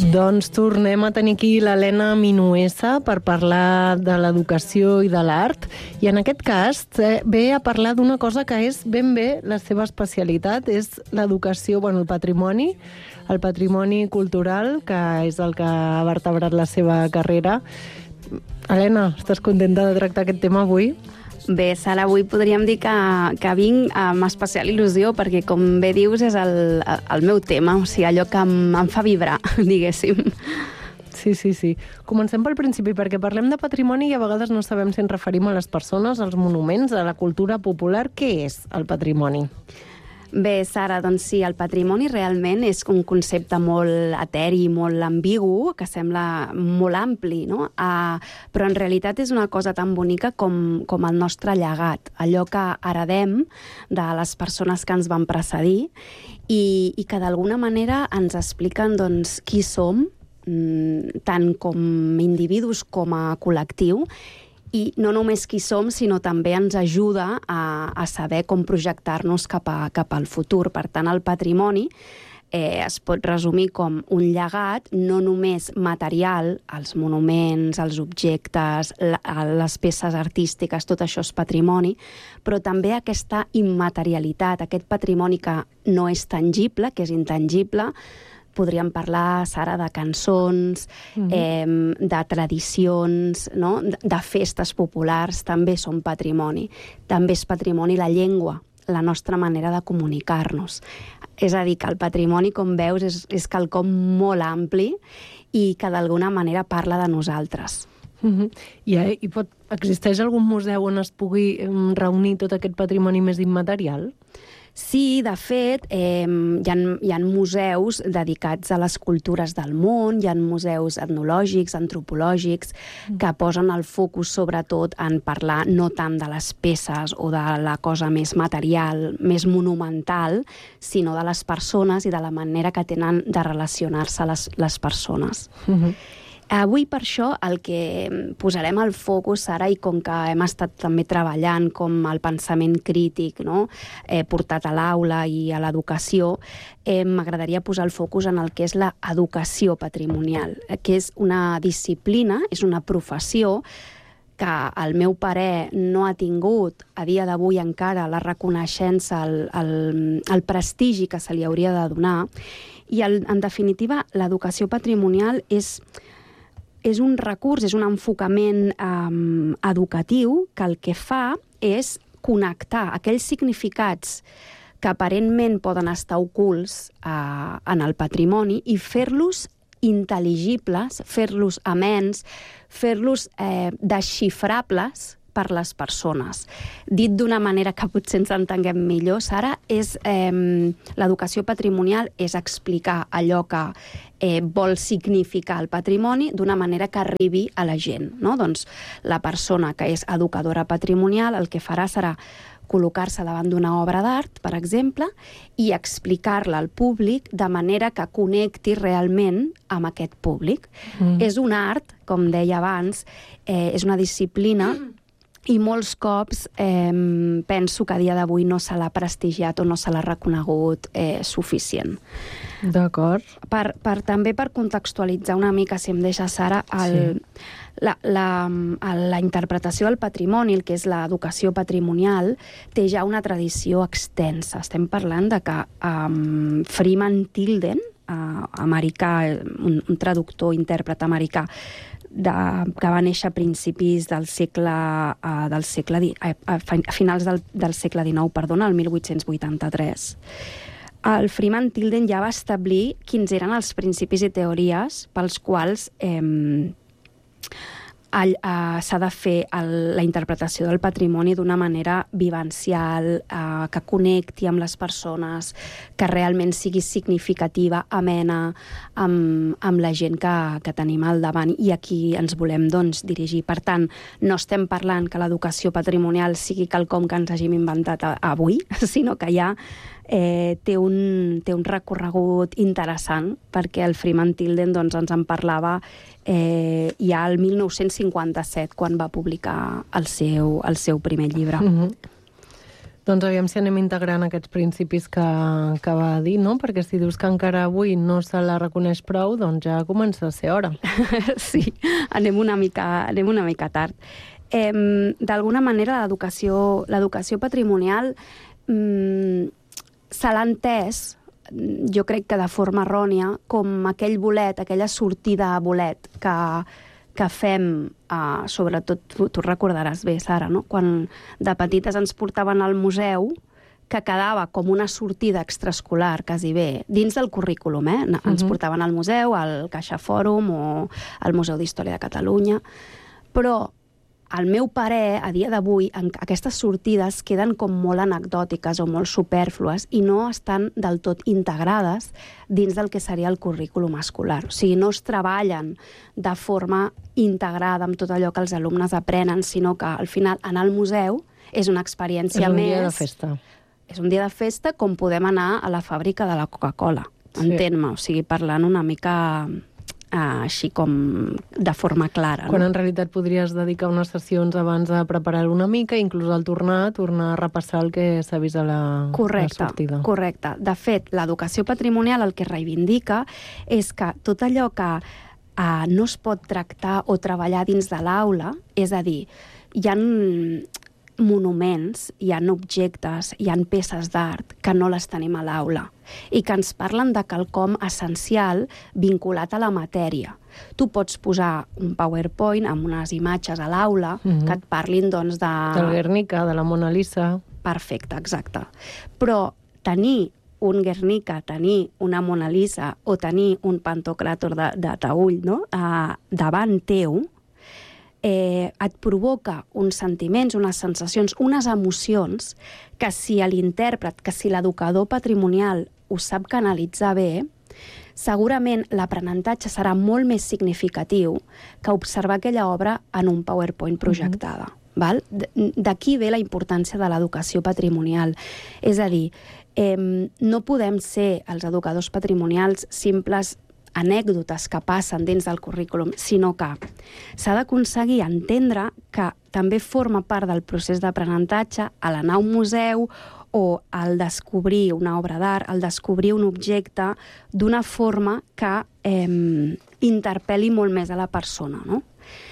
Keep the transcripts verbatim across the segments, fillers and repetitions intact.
Doncs tornem a tenir aquí l'Helena Minuesa per parlar de l'educació i de l'art. I en aquest cas eh, ve a parlar d'una cosa que és ben bé la seva especialitat, és l'educació, bueno, el patrimoni, el patrimoni cultural, que és el que ha vertebrat la seva carrera. Helena, estàs contenta de tractar aquest tema avui? Bé, Sara, avui podríem dir que, que vinc amb especial il·lusió perquè, com bé dius, és el, el meu tema, o sigui, allò que em, em fa vibrar, diguéssim. Sí, sí, sí. Comencem pel principi, perquè parlem de patrimoni i a vegades no sabem si ens referim a les persones, als monuments, a la cultura popular. Què és el patrimoni? Bé, Sara, doncs sí, el patrimoni realment és un concepte molt eteri, molt ambigu, que sembla molt ampli, no? Uh, però en realitat és una cosa tan bonica com, com el nostre llegat, allò que heredem de les persones que ens van precedir i, i que d'alguna manera ens expliquen doncs, qui som, tant com individus com a col·lectiu, i no només qui som, sinó també ens ajuda a, a saber com projectar-nos cap, a, cap al futur. Per tant, el patrimoni eh, es pot resumir com un llegat, no només material, els monuments, els objectes, la, les peces artístiques, tot això és patrimoni, però també aquesta immaterialitat, aquest patrimoni que no és tangible, que és intangible. Podríem parlar, Sara, de cançons, mm-hmm. eh, de tradicions, no? de, de festes populars, també són patrimoni. També és patrimoni la llengua, la nostra manera de comunicar-nos. És a dir, que el patrimoni, com veus, és, és quelcom molt ampli i que d'alguna manera parla de nosaltres. Mm-hmm. I, eh, i pot, existeix algun museu on es pugui reunir tot aquest patrimoni més immaterial? Sí, de fet, eh, hi ha, hi ha museus dedicats a les cultures del món, hi ha museus etnològics, antropològics, que posen el focus sobretot en parlar no tant de les peces o de la cosa més material, més monumental, sinó de les persones i de la manera que tenen de relacionar-se les, les persones. Mm-hmm. Avui, per això, el que posarem al focus, Sara, i com que hem estat també treballant com el pensament crític, no? eh, portat a l'aula i a l'educació, eh, m'agradaria posar el focus en el que és l'educació patrimonial, que és una disciplina, és una professió que, al meu parer, no ha tingut a dia d'avui encara la reconeixença, el, el, el prestigi que se li hauria de donar. I, el, en definitiva, l'educació patrimonial és... és un recurs, és un enfocament um, educatiu que el que fa és connectar aquells significats que aparentment poden estar ocults uh, en el patrimoni i fer-los intel·ligibles, fer-los amens, fer-los eh, desxifrables per les persones. Dit d'una manera que potser ens entenguem millor, Sara, és eh, l'educació patrimonial és explicar allò que eh, vol significar el patrimoni d'una manera que arribi a la gent, no? Doncs la persona que és educadora patrimonial el que farà serà col·locar-se davant d'una obra d'art, per exemple, i explicar-la al públic de manera que connecti realment amb aquest públic. Mm. És un art, com deia abans, eh, és una disciplina i molts cops eh, penso que a dia d'avui no se l'ha prestigiat o no se l'ha reconegut eh, suficient. D'acord. Per, per, també per contextualitzar una mica, si em deixa, Sara, el, sí. la, la, la interpretació del patrimoni, el que és l'educació patrimonial, té ja una tradició extensa. Estem parlant de que um, Freeman Tilden, uh, americà, un, un traductor, intèrpret americà, de, que va néixer a principis del segle, uh, del segle a, a finals del, del segle dinou, perdona, el mil vuit-cents vuitanta-tres. El Freeman Tilden ja va establir quins eren els principis i teories pels quals eh, el, uh, s'ha de fer el, la interpretació del patrimoni d'una manera vivencial, uh, que connecti amb les persones, que realment sigui significativa, amena, amb, amb la gent que, que tenim al davant i a qui ens volem doncs, dirigir. Per tant, no estem parlant que l'educació patrimonial sigui quelcom que ens hàgim inventat a, avui, sinó que ja eh, té, un, té un recorregut interessant, perquè el Freeman Tilden doncs, ens en parlava eh, ja el mil nou-cents cinquanta-set, quan va publicar el seu, el seu primer llibre. Mm-hmm. Doncs aviam si anem integrant aquests principis que, que va dir, no? Perquè si dius que encara avui no se la reconeix prou, doncs ja comença a ser hora. Sí, anem una mica, anem una mica tard. Eh, D'alguna manera, l'educació l'educació patrimonial mm, se l'ha entès, jo crec que de forma errònia, com aquell bolet, aquella sortida a bolet que, que fem, uh, sobretot, tu, tu recordaràs bé, Sara, no? Quan de petites ens portaven al museu, que quedava com una sortida extraescolar, quasi bé, dins del currículum, eh? Ens uh-huh. portaven al museu, al Caixa Fòrum o al Museu d'Història de Catalunya, però al meu parer, a dia d'avui, aquestes sortides queden com molt anecdòtiques o molt supèrflues i no estan del tot integrades dins del que seria el currículum escolar. O sigui, no es treballen de forma integrada amb tot allò que els alumnes aprenen, sinó que al final anar al museu és una experiència més... És un dia de festa. És un dia de festa com podem anar a la fàbrica de la Coca-Cola, sí. Entén-me, o sigui, parlant una mica... Uh, així com de forma clara. Quan no? En realitat podries dedicar unes sessions abans a preparar-ho una mica, inclús al tornar, tornar a repassar el que s'ha vist a la, correcte, a la sortida. Correcte. De fet, l'educació patrimonial el que reivindica és que tot allò que uh, no es pot tractar o treballar dins de l'aula, és a dir, hi ha monuments, hi ha objectes, hi ha peces d'art que no les tenim a l'aula i que ens parlen de quelcom essencial vinculat a la matèria. Tu pots posar un PowerPoint amb unes imatges a l'aula mm-hmm. que et parlin, doncs, de... Del Guernica, de la Mona Lisa... Perfecte, exacte. Però tenir un Guernica, tenir una Mona Lisa o tenir un Pantocràtor de, de Taüll, no? uh, davant teu, Eh, et provoca uns sentiments, unes sensacions, unes emocions que si l'intèrpret, que si l'educador patrimonial ho sap canalitzar bé, segurament l'aprenentatge serà molt més significatiu que observar aquella obra en un PowerPoint projectada. Mm-hmm. Val? D'aquí ve la importància de l'educació patrimonial. És a dir, eh, no podem ser els educadors patrimonials simples anècdotes que passen dins del currículum, sinó que s'ha d'aconseguir entendre que també forma part del procés d'aprenentatge a l'anar a un museu o al descobrir una obra d'art, al descobrir un objecte d'una forma que eh, interpel·li molt més a la persona, no?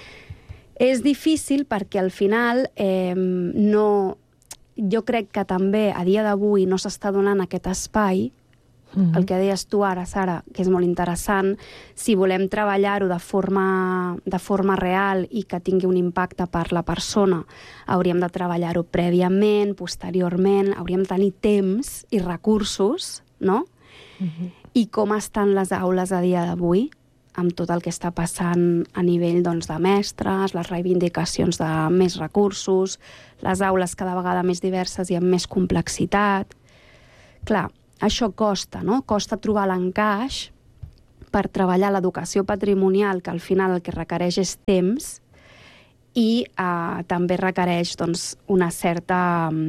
És difícil perquè al final eh, no... Jo crec que també a dia d'avui no s'està donant aquest espai. Mm-hmm. El que deies tu ara, Sara, que és molt interessant, si volem treballar-ho de forma, de forma real i que tingui un impacte per la persona, hauríem de treballar-ho prèviament, posteriorment, hauríem de tenir temps i recursos, no? Mm-hmm. I com estan les aules a dia d'avui, amb tot el que està passant a nivell, doncs, de mestres, les reivindicacions de més recursos, les aules cada vegada més diverses i amb més complexitat. Clar, això costa, no? Costa trobar l'encaix per treballar l'educació patrimonial, que al final el que requereix és temps, i eh, també requereix, doncs, una certa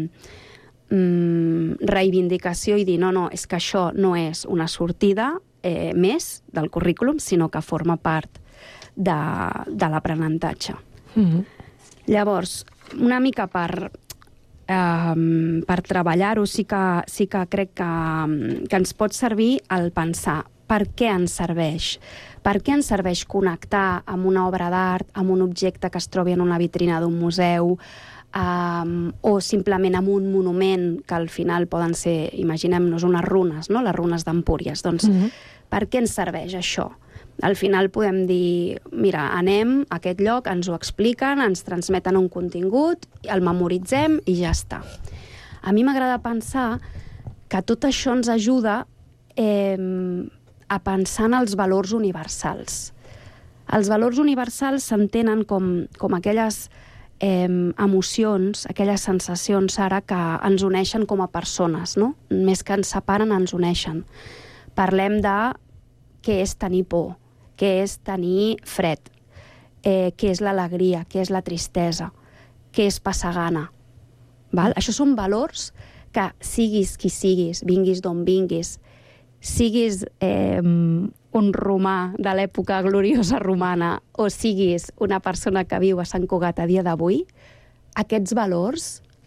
mm, reivindicació i dir, no, no, és que això no és una sortida eh, més del currículum, sinó que forma part de, de l'aprenentatge. Mm-hmm. Llavors, una mica per... Um, per treballar-ho sí que, sí que crec que, que ens pot servir el pensar per què ens serveix. Per què ens serveix connectar amb una obra d'art, amb un objecte que es trobi en una vitrina d'un museu, um, o simplement amb un monument que al final poden ser, imaginem-nos, unes runes, no? Les runes d'Empúries. Doncs mm-hmm. per què ens serveix això? Al final podem dir, mira, anem a aquest lloc, ens ho expliquen, ens transmeten un contingut, el memoritzem i ja està. A mi m'agrada pensar que tot això ens ajuda eh, a pensar en els valors universals. Els valors universals s'entenen com, com aquelles eh, emocions, aquelles sensacions, ara, que ens uneixen com a persones, no? Més que ens separen, ens uneixen. Parlem de què és tenir por, què és tenir fred, eh, què és l'alegria, què és la tristesa, què és passar gana. Val? Això són valors que siguis qui siguis, vinguis d'on vinguis, siguis eh, un romà de l'època gloriosa romana o siguis una persona que viu a Sant Cugat a dia d'avui, aquests valors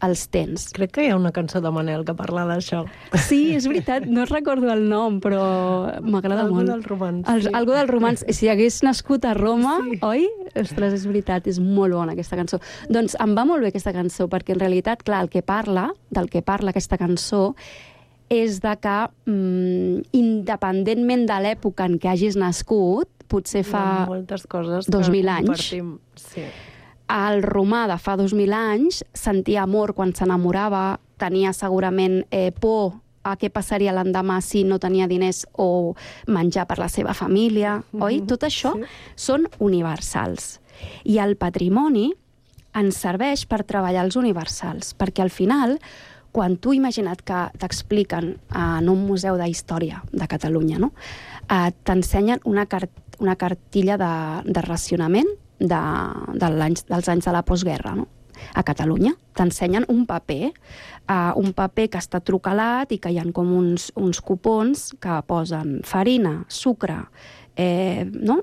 els tens. Crec que hi ha una cançó de Manel que parla d'això. Sí, és veritat, no recordo el nom, però m'agrada molt. Algú del romans. El, sí. Algú del romans. Si hagués nascut a Roma, sí. oi? Ostres, és veritat, és molt bona aquesta cançó. Doncs em va molt bé aquesta cançó, perquè en realitat, clar, el que parla, del que parla aquesta cançó, és de que, mm, independentment de l'època en què hagis nascut, potser fa moltes coses dos mil que anys, sí. el romà de fa dos mil anys sentia amor quan s'enamorava, tenia segurament eh, por a què passaria l'endemà si no tenia diners o menjar per la seva família, mm-hmm. oi? Tot això sí. són universals. I el patrimoni ens serveix per treballar els universals, perquè al final, quan tu imagina't que t'expliquen en un museu d'història de Catalunya, no? eh, t'ensenyen una, cart una cartilla de, de racionament de, de anys, dels anys de la postguerra, no? A Catalunya. T'ensenyen un paper, uh, un paper que està trucalat i que hi ha com uns, uns cupons que posen farina, sucre, eh, no?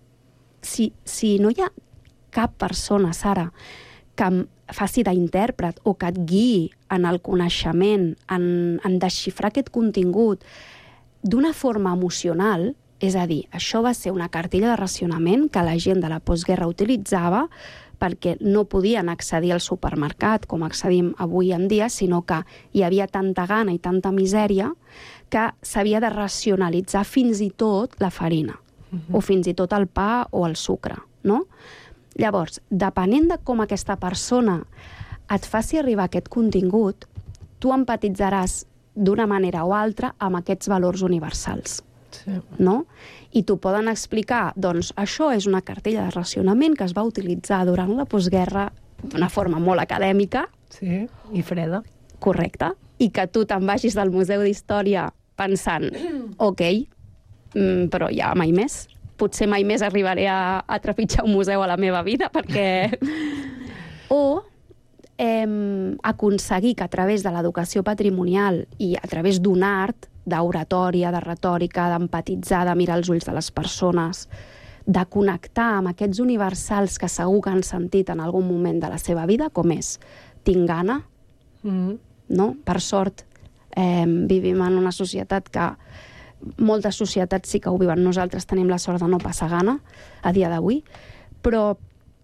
Si, si no hi ha cap persona, Sara, que faci d'intèrpret o que et guiï en el coneixement, en, en desxifrar aquest contingut d'una forma emocional, és a dir, això va ser una cartilla de racionament que la gent de la postguerra utilitzava perquè no podien accedir al supermercat com accedim avui en dia, sinó que hi havia tanta gana i tanta misèria que s'havia de racionalitzar fins i tot la farina, uh-huh. o fins i tot el pa o el sucre, no? Llavors, depenent de com aquesta persona et faci arribar aquest contingut, tu empatitzaràs d'una manera o altra amb aquests valors universals. Sí. No? I t'ho poden explicar, doncs això és una cartella de racionament que es va utilitzar durant la postguerra d'una forma molt acadèmica. Sí, i freda. Correcte. I que tu te'n vagis del Museu d'Història pensant, ok, mm, però ja mai més. Potser mai més arribaré a, a trepitjar un museu a la meva vida, perquè... o eh, aconseguir que a través de l'educació patrimonial i a través d'un art, d'oratòria, de retòrica, d'empatitzar, de mirar els ulls de les persones, de connectar amb aquests universals que segur que han sentit en algun moment de la seva vida, com és tinc gana, mm. no? Per sort, eh, vivim en una societat que moltes societats sí que ho viuen. Nosaltres tenim la sort de no passar gana a dia d'avui, però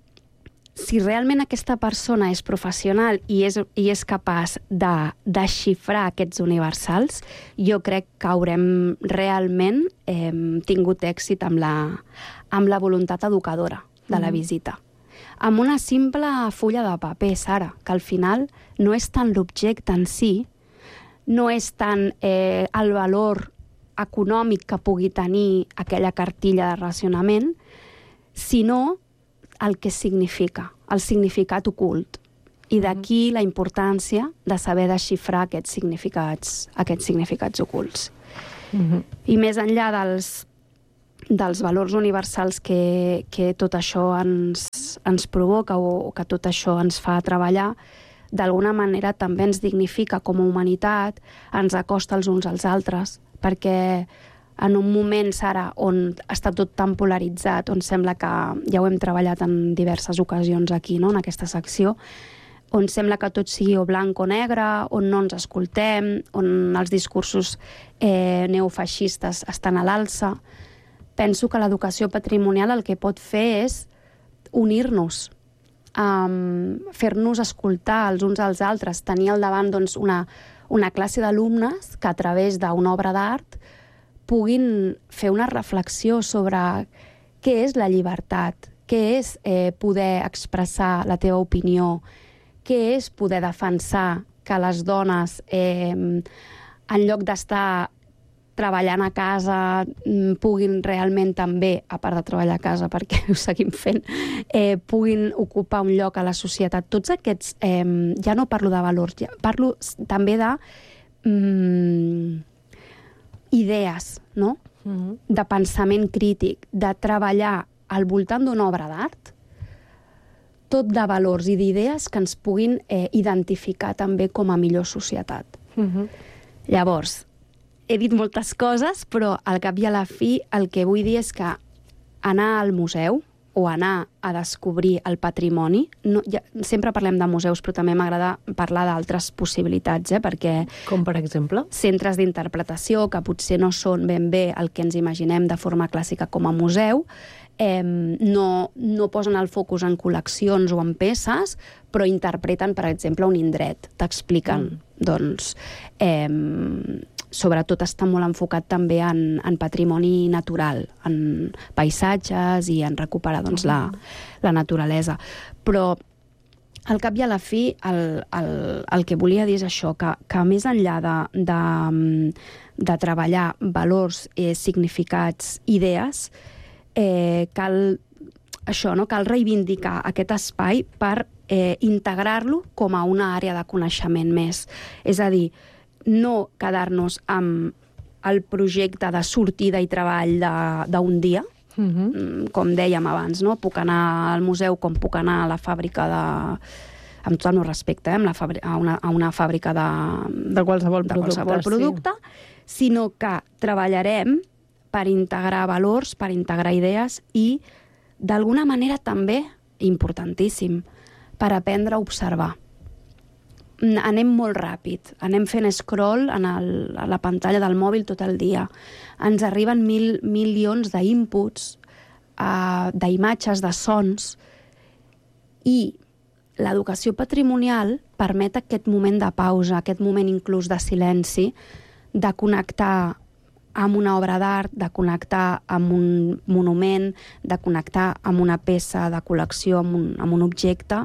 si realment aquesta persona és professional i és, i és capaç de desxifrar aquests universals, jo crec que haurem realment eh, tingut èxit amb la, amb la voluntat educadora de la visita. Amb una simple fulla de paper, Sara, que al final no és tant l'objecte en si, no és tant eh, el valor econòmic que pugui tenir aquella cartilla de racionament, sinó el que significa, el significat ocult. I d'aquí la importància de saber desxifrar aquests significats, aquests significats ocults. Mm-hmm. I més enllà dels, dels valors universals que, que tot això ens, ens provoca o, o que tot això ens fa treballar, d'alguna manera també ens dignifica com a humanitat, ens acosta els uns als altres, perquè en un moment, Sara, on està tot tan polaritzat, on sembla que, ja ho hem treballat en diverses ocasions aquí, no?, en aquesta secció, on sembla que tot sigui o blanc o negre, on no ens escoltem, on els discursos eh, neofeixistes estan a l'alça, penso que l'educació patrimonial el que pot fer és unir-nos, um, fer-nos escoltar els uns als altres, tenir al davant doncs, una, una classe d'alumnes que a través d'una obra d'art puguin fer una reflexió sobre què és la llibertat, què és eh, poder expressar la teva opinió, què és poder defensar que les dones, eh, en lloc d'estar treballant a casa, puguin realment també, a part de treballar a casa, perquè ho seguim fent, eh, puguin ocupar un lloc a la societat. Tots aquests, eh, ja no parlo de valors, ja parlo també de mm, idees, no? Mm-hmm. De pensament crític, de treballar al voltant d'una obra d'art, tot de valors i d'idees que ens puguin eh, identificar també com a millor societat. Mm-hmm. Llavors, he dit moltes coses, però al cap i a la fi el que vull dir és que anar al museu o anar a descobrir el patrimoni. No, ja, sempre parlem de museus, però també m'agrada parlar d'altres possibilitats, eh? Perquè... Com, per exemple? Centres d'interpretació, que potser no són ben bé el que ens imaginem de forma clàssica com a museu, eh, no, no posen el focus en col·leccions o en peces, però interpreten, per exemple, un indret. T'expliquen, mm. doncs... Eh, sobretot està molt enfocat també en, en patrimoni natural, en paisatges i en recuperar doncs, la, la naturalesa. Però al cap i a la fi el, el, el que volia dir és això, que, que més enllà de, de, de treballar valors, eh, significats, idees, eh, cal, això, no? Cal reivindicar aquest espai per eh, integrar-lo com a una àrea de coneixement més. És a dir, no quedar-nos amb el projecte de sortida i treball d'un dia, uh-huh. com dèiem abans, no? Puc anar al museu com puc anar a la fàbrica de... amb tot el meu respecte, eh? Amb la fàbrica, a, una, a una fàbrica de, de qualsevol de producte, qualsevol producte sí. Sinó que treballarem per integrar valors, per integrar idees i, d'alguna manera també, importantíssim, per aprendre a observar. Anem molt ràpid, anem fent scroll en el, a la pantalla del mòbil tot el dia. Ens arriben mil, milions d'inputs, uh, d'imatges, de sons, i l'educació patrimonial permet aquest moment de pausa, aquest moment inclús de silenci, de connectar amb una obra d'art, de connectar amb un monument, de connectar amb una peça de col·lecció, amb un, amb un objecte,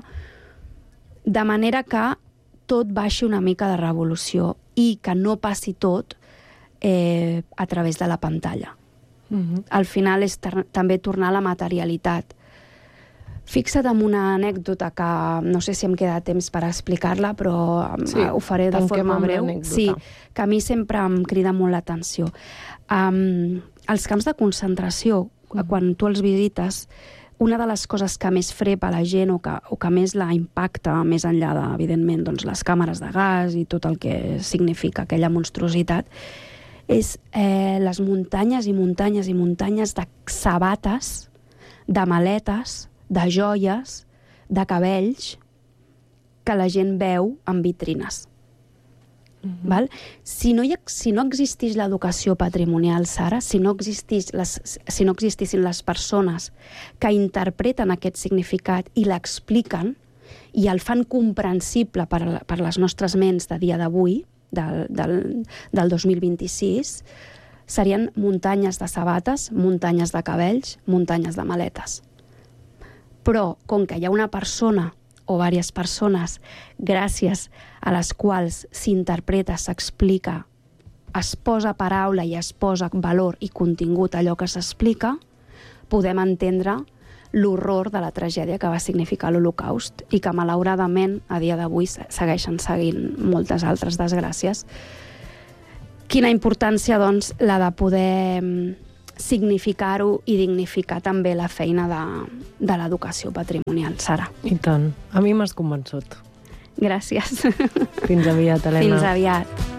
de manera que tot baixi una mica de revolució i que no passi tot eh, a través de la pantalla. Uh-huh. Al final és també tornar a la materialitat. Fixa't en una anècdota que no sé si em queda temps per explicar-la, però sí, ho faré de forma breu. Sí, que a mi sempre em crida molt l'atenció. Um, els camps de concentració, uh-huh. quan tu els visites, una de les coses que més frepa la gent o que, o que més la impacta, més enllà de, evidentment, doncs, les càmeres de gas i tot el que significa aquella monstruositat, és eh, les muntanyes i muntanyes i muntanyes de sabates, de maletes, de joies, de cabells, que la gent veu en vitrines. Uh-huh. Val? Si, no hi, si no existís l'educació patrimonial, Sara, si no, existís les, si no existissin les persones que interpreten aquest significat i l'expliquen i el fan comprensible per, per les nostres ments de dia d'avui, del, del, del dos mil vint-i-sis, serien muntanyes de sabates, muntanyes de cabells, muntanyes de maletes. Però, com que hi ha una persona o diverses persones, gràcies a les quals s'interpreta, s'explica, es posa paraula i es posa valor i contingut a allò que s'explica, podem entendre l'horror de la tragèdia que va significar l'Holocaust i que, malauradament, a dia d'avui segueixen seguint moltes altres desgràcies. Quina importància, doncs, la de poder significar-ho i dignificar també la feina de, de l'educació patrimonial, Sara. I tant. A mi m'has convençut. Gràcies. Fins aviat, Helena. Fins aviat.